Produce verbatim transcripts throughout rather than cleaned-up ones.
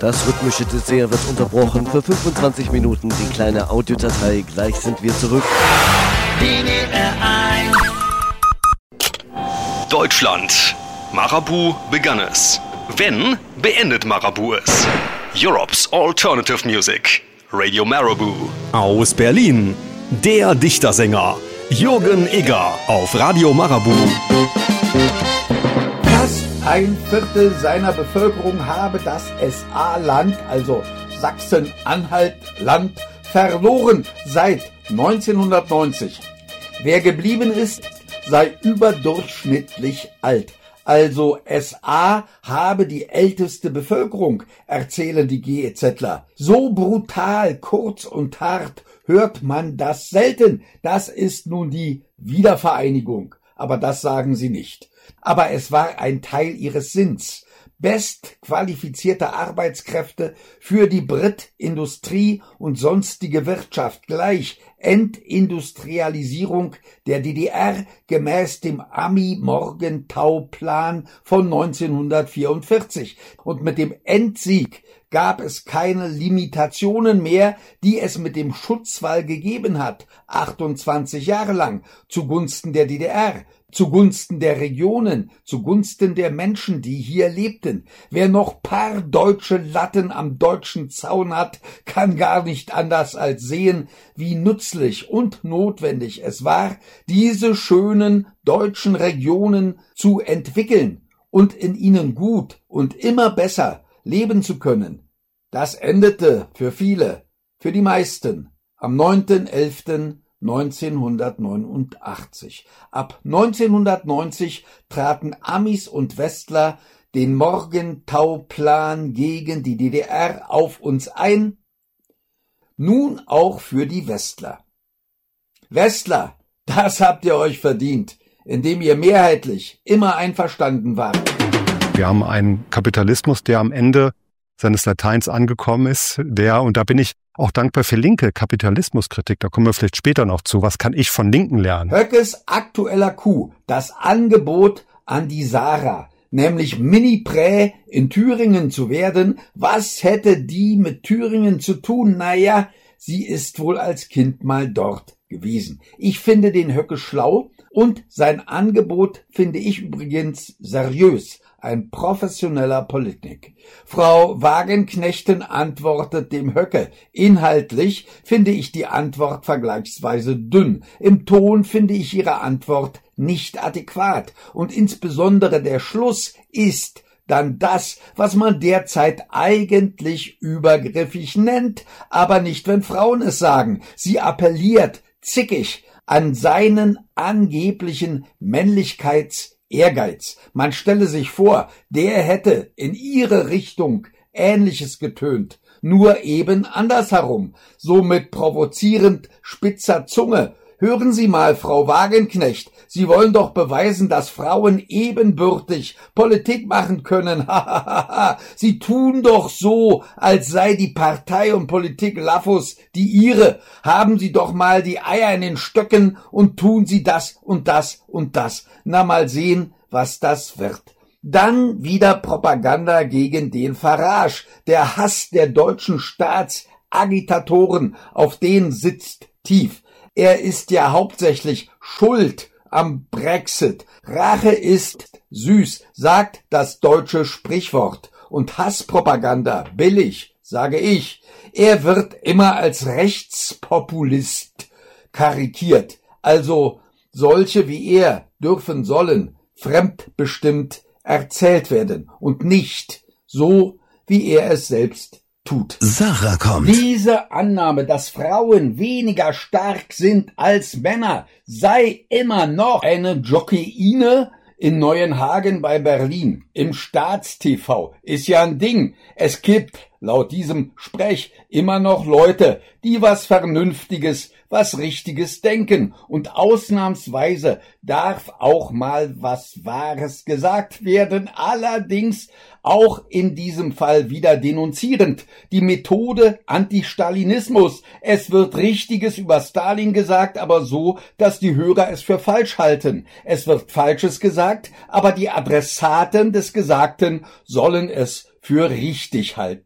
Das rhythmische Dessert wird unterbrochen für fünfundzwanzig Minuten. Die kleine Audiodatei. Gleich sind wir zurück. D D R eins. Deutschland. Marabu begann es. Wenn, beendet Marabu es. Europe's Alternative Music. Radio Marabu. Aus Berlin. Der Dichtersänger. Jürgen Egger auf Radio Marabu. Fast ein Viertel seiner Bevölkerung habe das S A-Land, also Sachsen-Anhalt-Land, verloren seit neunzehnhundertneunzig. Wer geblieben ist, sei überdurchschnittlich alt. Also S A habe die älteste Bevölkerung, erzählen die GEZler. So brutal, kurz und hart hört man das selten. Das ist nun die Wiedervereinigung. Aber das sagen sie nicht. Aber es war ein Teil ihres Sinns. Bestqualifizierte Arbeitskräfte für die Brit-Industrie und sonstige Wirtschaft gleich Entindustrialisierung der D D R gemäß dem Ami-Morgenthau-Plan von neunzehnhundertvierundvierzig. Und mit dem Endsieg gab es keine Limitationen mehr, die es mit dem Schutzwall gegeben hat, achtundzwanzig Jahre lang, zugunsten der D D R, zugunsten der Regionen, zugunsten der Menschen, die hier lebten. Wer noch paar deutsche Latten am deutschen Zaun hat, kann gar nicht anders als sehen, wie nützlich und notwendig es war, diese schönen deutschen Regionen zu entwickeln und in ihnen gut und immer besser leben zu können. Das endete für viele, für die meisten, am neunten elften neunzehnhundertneunundachtzig. Ab neunzehnhundertneunzig traten Amis und Westler den Morgenthau-Plan gegen die D D R auf uns ein, nun auch für die Westler. Westler, das habt ihr euch verdient, indem ihr mehrheitlich immer einverstanden wart. Wir haben einen Kapitalismus, der am Ende seines Lateins angekommen ist, der, und da bin ich auch dankbar für linke Kapitalismuskritik, da kommen wir vielleicht später noch zu, was kann ich von Linken lernen? Höckes aktueller Coup, das Angebot an die Sarah, nämlich Mini-Prä in Thüringen zu werden, was hätte die mit Thüringen zu tun? Naja, sie ist wohl als Kind mal dort gewesen. Ich finde den Höcke schlau und sein Angebot finde ich übrigens seriös. Ein professioneller Politik. Frau Wagenknechten antwortet dem Höcke. Inhaltlich finde ich die Antwort vergleichsweise dünn. Im Ton finde ich ihre Antwort nicht adäquat. Und insbesondere der Schluss ist dann das, was man derzeit eigentlich übergriffig nennt, aber nicht, wenn Frauen es sagen. Sie appelliert zickig an seinen angeblichen Männlichkeits- Ehrgeiz. Man stelle sich vor, der hätte in ihre Richtung Ähnliches getönt, nur eben andersherum, so mit provozierend spitzer Zunge. Hören Sie mal, Frau Wagenknecht, Sie wollen doch beweisen, dass Frauen ebenbürtig Politik machen können. Sie tun doch so, als sei die Partei und Politik Laffus die ihre. Haben Sie doch mal die Eier in den Stöcken und tun Sie das und das und das. Na, mal sehen, was das wird. Dann wieder Propaganda gegen den Farage. Der Hass der deutschen Staatsagitatoren, auf den sitzt tief. Er ist ja hauptsächlich schuld am Brexit. Rache ist süß, sagt das deutsche Sprichwort. Und Hasspropaganda billig, sage ich. Er wird immer als Rechtspopulist karikiert. Also solche wie er dürfen, sollen fremdbestimmt erzählt werden und nicht so, wie er es selbst tut. Sarah kommt. Diese Annahme, dass Frauen weniger stark sind als Männer, sei immer noch eine Jockeyine in Neuenhagen bei Berlin. Im Staatstv ist ja ein Ding. Es gibt laut diesem Sprech immer noch Leute, die was Vernünftiges, was Richtiges denken. Und ausnahmsweise darf auch mal was Wahres gesagt werden. Allerdings auch in diesem Fall wieder denunzierend. Die Methode Antistalinismus. Es wird Richtiges über Stalin gesagt, aber so, dass die Hörer es für falsch halten. Es wird Falsches gesagt, aber die Adressaten des Gesagten sollen es für richtig halten.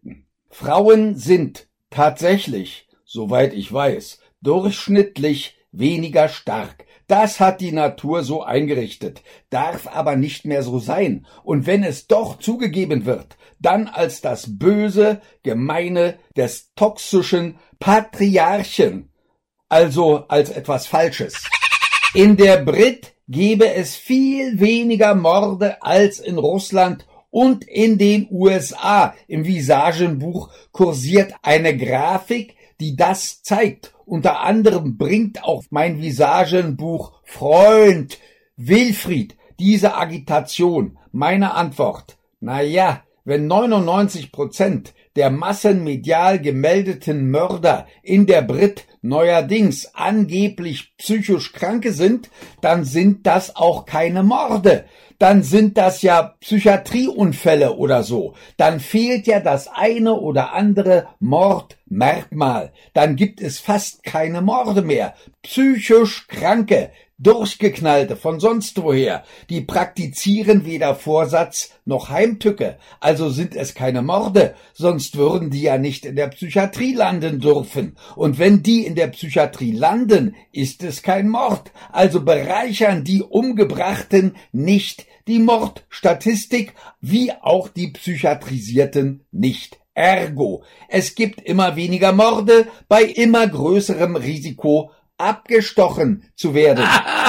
Frauen sind tatsächlich, soweit ich weiß, durchschnittlich weniger stark. Das hat die Natur so eingerichtet, darf aber nicht mehr so sein. Und wenn es doch zugegeben wird, dann als das böse, gemeine, des toxischen Patriarchen, also als etwas Falsches. In der Brit gebe es viel weniger Morde als in Russland und in den U S A. Im Visagenbuch kursiert eine Grafik, die das zeigt. Unter anderem bringt auch mein Visagenbuch Freund Wilfried diese Agitation. Meine Antwort: Na ja, wenn neunundneunzig Prozent der massenmedial gemeldeten Mörder in der Brit neuerdings angeblich psychisch Kranke sind, dann sind das auch keine Morde. Dann sind das ja Psychiatrieunfälle oder so. Dann fehlt ja das eine oder andere Mordmerkmal. Dann gibt es fast keine Morde mehr. Psychisch Kranke, Durchgeknallte von sonst woher, die praktizieren weder Vorsatz noch Heimtücke, also sind es keine Morde, sonst würden die ja nicht in der Psychiatrie landen dürfen. Und wenn die in der Psychiatrie landen, ist es kein Mord, also bereichern die Umgebrachten nicht die Mordstatistik, wie auch die Psychiatrisierten nicht. Ergo, es gibt immer weniger Morde bei immer größerem Risiko, abgestochen zu werden.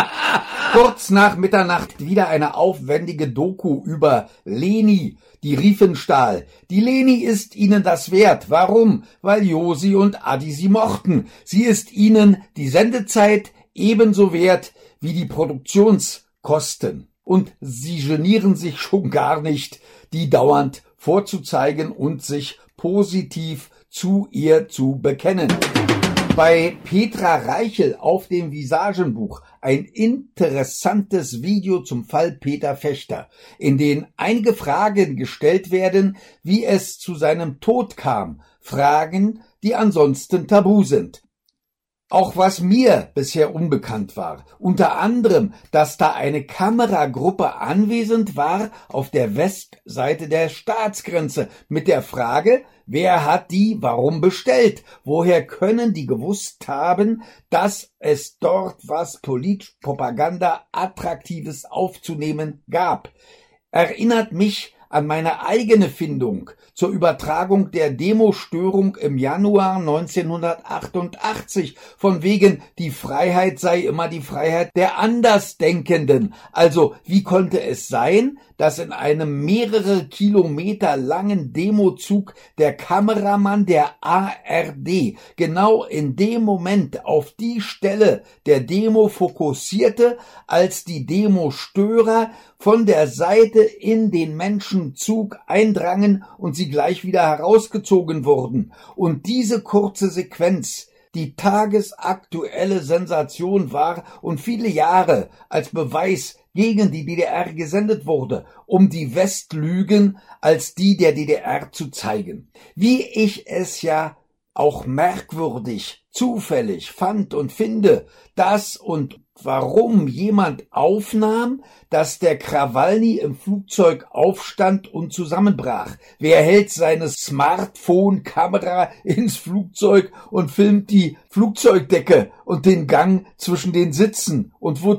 Kurz nach Mitternacht wieder eine aufwendige Doku über Leni, die Riefenstahl. Die Leni ist ihnen das wert. Warum? Weil Josi und Adi sie mochten. Sie ist ihnen die Sendezeit ebenso wert wie die Produktionskosten. Und sie genieren sich schon gar nicht, die dauernd vorzuzeigen und sich positiv zu ihr zu bekennen. Bei Petra Reichel auf dem Visagenbuch ein interessantes Video zum Fall Peter Fechter, in dem einige Fragen gestellt werden, wie es zu seinem Tod kam, Fragen, die ansonsten tabu sind. Auch was mir bisher unbekannt war, unter anderem, dass da eine Kameragruppe anwesend war auf der Westseite der Staatsgrenze mit der Frage, wer hat die warum bestellt? Woher können die gewusst haben, dass es dort was Politpropaganda Attraktives aufzunehmen gab? Erinnert mich an meine eigene Findung zur Übertragung der Demostörung im Januar neunzehnhundertachtundachtzig, von wegen, die Freiheit sei immer die Freiheit der Andersdenkenden. Also, wie konnte es sein, dass in einem mehrere Kilometer langen Demozug der Kameramann der A R D genau in dem Moment auf die Stelle der Demo fokussierte, als die Demostörer von der Seite in den Menschenzug eindrangen und sie gleich wieder herausgezogen wurden. Und diese kurze Sequenz die tagesaktuelle Sensation war und viele Jahre als Beweis gegen die D D R gesendet wurde, um die Westlügen als die der D D R zu zeigen. Wie ich es ja auch merkwürdig, zufällig fand und finde, dass und warum jemand aufnahm, dass der Krawalny im Flugzeug aufstand und zusammenbrach. Wer hält seine Smartphone-Kamera ins Flugzeug und filmt die Flugzeugdecke und den Gang zwischen den Sitzen? Und wo